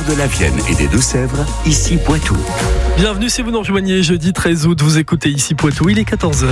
de la Vienne et des Deux-Sèvres, ici Poitou. Bienvenue si vous nous rejoignez jeudi 13 août, vous écoutez ici Poitou, il est 14h.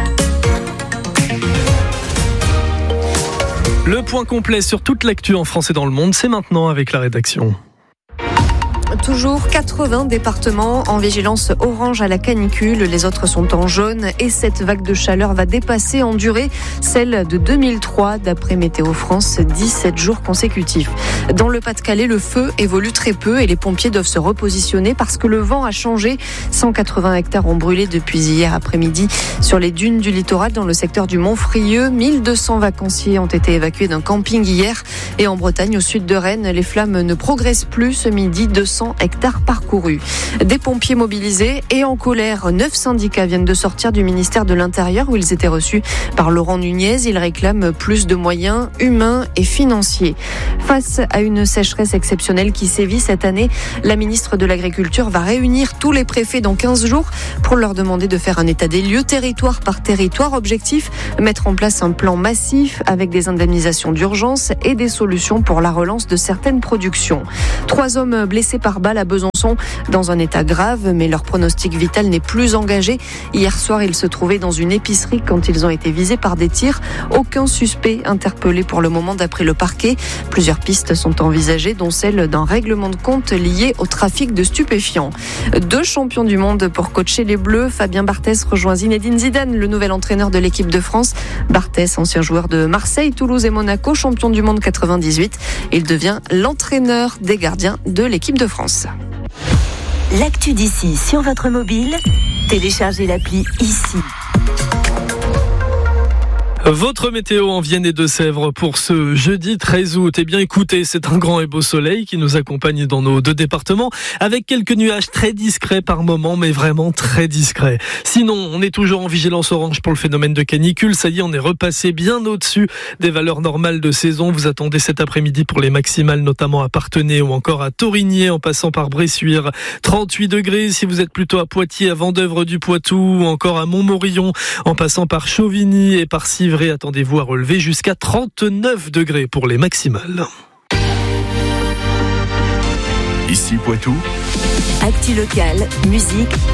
Le point complet sur toute l'actu en France et dans le monde, c'est maintenant avec la rédaction. Toujours 80 départements en vigilance orange à la canicule. Les autres sont en jaune et cette vague de chaleur va dépasser en durée celle de 2003 d'après Météo France, 17 jours consécutifs. Dans le Pas-de-Calais, le feu évolue très peu et les pompiers doivent se repositionner parce que le vent a changé. 180 hectares ont brûlé depuis hier après-midi sur les dunes du littoral dans le secteur du Montfrieux. 1200 vacanciers ont été évacués d'un camping hier et en Bretagne, au sud de Rennes, les flammes ne progressent plus ce midi. 200 hectares parcourus. Des pompiers mobilisés et en colère. 9 syndicats viennent de sortir du ministère de l'Intérieur où ils étaient reçus par Laurent Nunez. Ils réclament plus de moyens humains et financiers. Face à une sécheresse exceptionnelle qui sévit cette année, la ministre de l'Agriculture va réunir tous les préfets dans 15 jours pour leur demander de faire un état des lieux territoire par territoire. Objectif, mettre en place un plan massif avec des indemnisations d'urgence et des solutions pour la relance de certaines productions. 3 hommes blessés par balle à Besançon dans un état grave, mais leur pronostic vital n'est plus engagé. Hier soir, ils se trouvaient dans une épicerie quand ils ont été visés par des tirs. Aucun suspect interpellé pour le moment d'après le parquet. Plusieurs pistes sont envisagées, dont celle d'un règlement de compte lié au trafic de stupéfiants. 2 champions du monde pour coacher les Bleus. Fabien Barthez rejoint Zinedine Zidane, le nouvel entraîneur de l'équipe de France. Barthez, ancien joueur de Marseille, Toulouse et Monaco, champion du monde 98. Il devient l'entraîneur des gardiens de l'équipe de France. L'actu d'ici sur votre mobile, téléchargez l'appli ici. Votre météo en Vienne et Deux-Sèvres pour ce jeudi 13 août. Eh bien écoutez, c'est un grand et beau soleil qui nous accompagne dans nos 2 départements avec quelques nuages très discrets par moment, mais vraiment très discrets. Sinon, on est toujours en vigilance orange pour le phénomène de canicule. Ça y est, on est repassé bien au-dessus des valeurs normales de saison. Vous attendez cet après-midi pour les maximales, notamment à Parthenay ou encore à Thorigné en passant par Bressuire. 38 degrés si vous êtes plutôt à Poitiers, à Vendeuvre du Poitou ou encore à Montmorillon en passant par Chauvigny et par Civray. Attendez-vous à relever jusqu'à 39 degrés pour les maximales. Ici Poitou. Actu locale, musique,